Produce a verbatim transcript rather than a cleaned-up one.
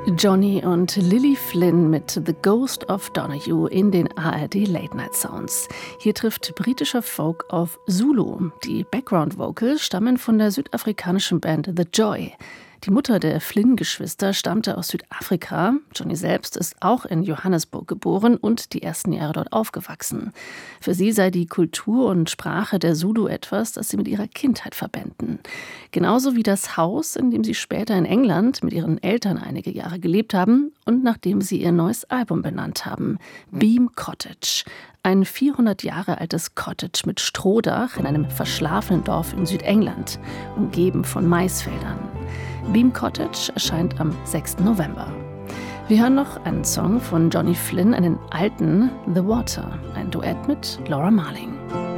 Johnny und Lily Flynn mit The Ghost of Donahue in den A R D Late Night Sounds. Hier trifft britischer Folk auf Zulu. Die Background Vocals stammen von der südafrikanischen Band The Joy. Die Mutter der Flynn-Geschwister stammte aus Südafrika. Johnny selbst ist auch in Johannesburg geboren und die ersten Jahre dort aufgewachsen. Für sie sei die Kultur und Sprache der Zulu etwas, das sie mit ihrer Kindheit verbänden. Genauso wie das Haus, in dem sie später in England mit ihren Eltern einige Jahre gelebt haben und nach dem sie ihr neues Album benannt haben, Beam Cottage. Ein vierhundert Jahre altes Cottage mit Strohdach in einem verschlafenen Dorf in Südengland, umgeben von Maisfeldern. Beam Cottage erscheint am sechsten November. Wir hören noch einen Song von Johnny Flynn, einen alten, The Water, ein Duett mit Laura Marling.